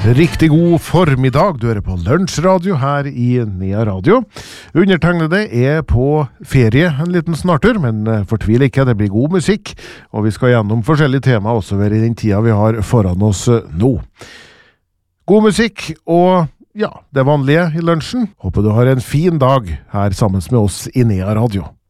Riktig god formiddag, du hører på Lunsjradio her i Nea Radio. Undertegnede på ferie en liten snartur, men fortvil ikke, det blir god musikk, og vi skal gjennom forskjellige tema også ved den tida vi har foran oss nå. God musikk og ja, det vanlige i lunsjen. Håper du har en fin dag her sammen med oss i Nea Radio.